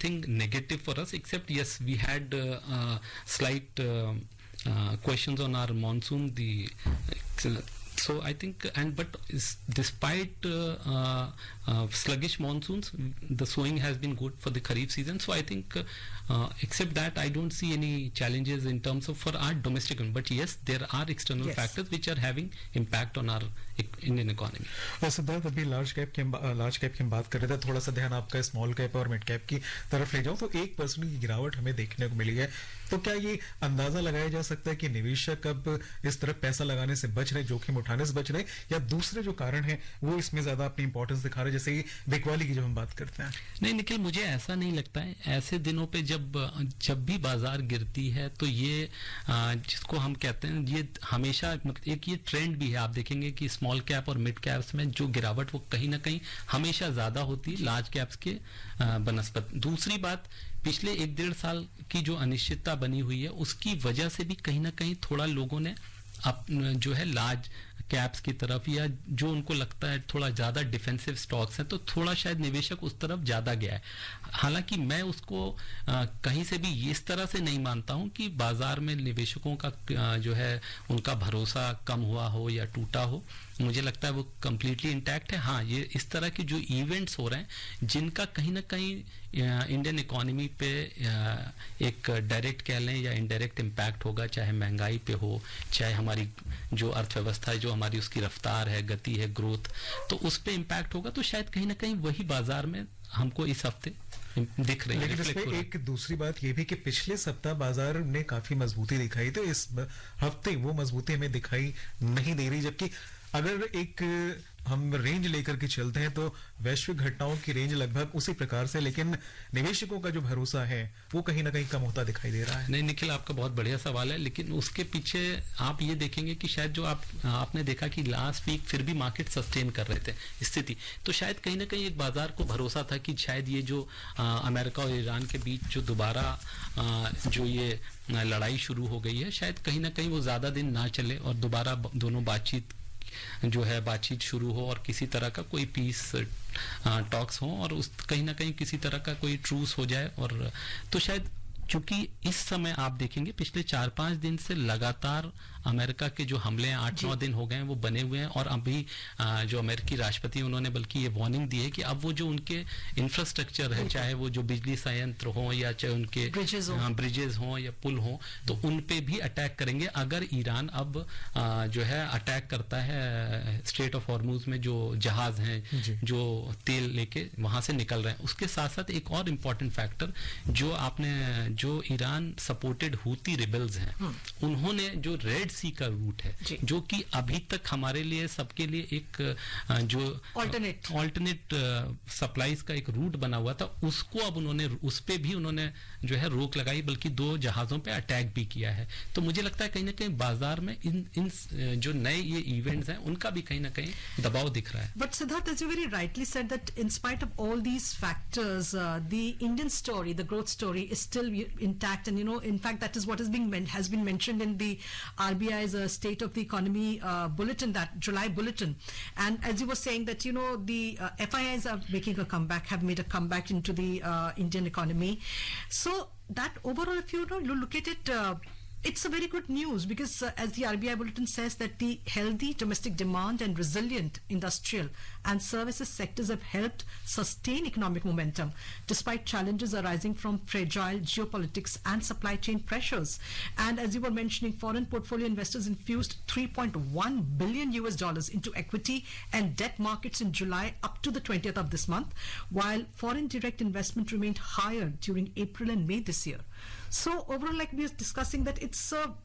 nothing negative for us, except yes, we had slight questions on our monsoon. So I think, despite sluggish monsoons, the sowing has been good for the Kharif season. So I think, except that, I don't see any challenges in terms of for our domestic. But yes, there are external factors which are having impact on our Indian economy. Siddharth, अभी large cap की हम बात कर रहे थे, थोड़ा सा ध्यान आपका स्मॉल कैप और मिड कैप की तरफ ले जाओ तो 1% की गिरावट हमें देखने को मिली है। तो क्या ये अंदाजा लगाया जा सकता है कि निवेशक अब इस तरफ पैसा लगाने से बच रहे, जोखिम उठाने से बच रहे, या दूसरे जो कारण है वो इसमें ज्यादा अपनी इंपॉर्टेंस दिखा रहे, जैसे बिकवाली की जब हम बात करते हैं? नहीं निखिल, मुझे ऐसा नहीं लगता है। ऐसे दिनों पे जब भी बाजार गिरती है तो ये जिसको हम कहते हैं, ये हमेशा एक ये ट्रेंड भी है। आप देखेंगे कि स्मॉल कैप और मिड कैप्स में जो गिरावट वो कहीं ना कहीं हमेशा ज्यादा होती है लार्ज कैप्स के बनस्पत। दूसरी बात, पिछले 1-1.5 साल की जो अनिश्चितता बनी हुई है उसकी वजह से भी कहीं ना कहीं थोड़ा लोगों ने जो है लार्ज कैप्स की तरफ, या जो उनको लगता है थोड़ा ज्यादा डिफेंसिव स्टॉक्स हैं, तो थोड़ा शायद निवेशक उस तरफ ज्यादा गया है। हालांकि मैं उसको कहीं से भी इस तरह से नहीं मानता हूं कि बाजार में निवेशकों का जो है उनका भरोसा कम हुआ हो या टूटा हो। मुझे लगता है वो कंप्लीटली इंटैक्ट है। हाँ, ये इस तरह के जो इवेंट्स हो रहे हैं जिनका कहीं ना कहीं इंडियन इकोनॉमी पे एक डायरेक्ट कह लें या इनडायरेक्ट इम्पैक्ट होगा, चाहे महंगाई पे हो, चाहे हमारी जो अर्थव्यवस्था है, जो हमारी उसकी रफ्तार है, गति है, ग्रोथ, तो उस पे इम्पैक्ट होगा। तो शायद कहीं ना कहीं वही बाजार में हमको इस हफ्ते दिख रही है। लेकिन इसमें एक दूसरी बात ये भी कि पिछले सप्ताह बाजार ने काफी मजबूती दिखाई, तो इस हफ्ते वो मजबूती हमें दिखाई नहीं दे रही। जबकि अगर एक हम रेंज लेकर के चलते हैं तो वैश्विक घटनाओं की रेंज लगभग उसी प्रकार से, लेकिन निवेशकों का जो भरोसा है वो कहीं ना कहीं कम होता दिखाई दे रहा है। नहीं निखिल, आपका बहुत बढ़िया सवाल है, लेकिन उसके पीछे आप ये देखेंगे कि शायद जो आपने देखा कि लास्ट वीक फिर भी मार्केट सस्टेन कर रहे थे स्थिति, तो शायद कहीं ना कहीं एक बाजार को भरोसा था कि शायद ये जो अमेरिका और ईरान के बीच जो दोबारा जो ये लड़ाई शुरू हो गई है, शायद कहीं ना कहीं वो ज्यादा दिन ना चले और दोबारा दोनों बातचीत शुरू हो और किसी तरह का कोई पीस टॉक्स हो और उस कहीं ना कहीं किसी तरह का कोई ट्रूस हो जाए। और तो शायद चूंकि इस समय आप देखेंगे पिछले 4-5 दिन से लगातार अमेरिका के जो हमले 8-9 दिन हो गए हैं वो बने हुए हैं, और अभी जो अमेरिकी राष्ट्रपति उन्होंने बल्कि ये वार्निंग दी है कि अब वो जो उनके इंफ्रास्ट्रक्चर है, चाहे वो जो बिजली संयंत्र हो या चाहे उनके ब्रिजेस हो या पुल हो, तो उन पे भी अटैक करेंगे अगर ईरान अब जो है अटैक करता है स्ट्रेट ऑफ हॉर्मुज में जो जहाज हैं जो तेल लेके वहां से निकल रहे हैं। उसके साथ साथ एक और इम्पोर्टेंट फैक्टर जो ईरान सपोर्टेड हूती रिबेल्स हैं, उन्होंने जो रेड सी का रूट है, जो कि अभी तक हमारे लिए सबके लिए एक जो ऑल्टरनेट सप्लाईज का एक रूट बना हुआ था, उसको अब उस पे भी उन्होंने जो है रोक लगाई, बल्कि 2 जहाजों पे अटैक भी किया है। तो मुझे लगता है कहीं ना कहीं बाजार में इन जो नए ये इवेंट्स हैं उनका भी कहीं ना कहीं दबाव दिख रहा है। But Siddharth, as you very rightly said that in spite of all these factors, the Indian story, the growth story is still intact, and in fact that is what has been mentioned in the RBI's state of the economy bulletin, that July bulletin. And as you were saying that the FIIs are making a comeback, have made a comeback into the Indian economy. So that overall, if you look at it, it's a very good news, because as the RBI bulletin says that the healthy domestic demand and resilient industrial and services sectors have helped sustain economic momentum despite challenges arising from fragile geopolitics and supply chain pressures. And as you were mentioning, foreign portfolio investors infused $3.1 billion into equity and debt markets in July up to the 20th of this month, while foreign direct investment remained higher during April and May this year. So overall, like we were discussing, that it's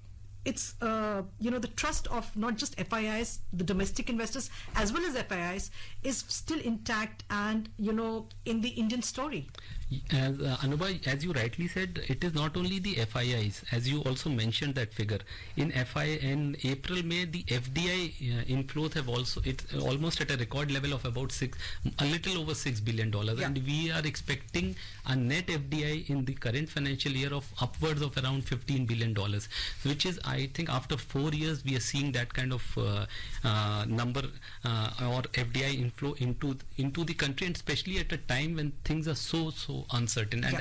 the trust of not just FIIs, the domestic investors as well as FIIs, is still intact and in the Indian story. Anubha, as you rightly said, it is not only the FIIs, as you also mentioned that figure. In April, May, the FDI inflows have also, it's almost at a record level of about a little over $6 billion. Yeah. And we are expecting a net FDI in the current financial year of upwards of around $15 billion, which is, I think, after 4 years, we are seeing that kind of number or FDI inflow into the country, and especially at a time when things are so uncertain. And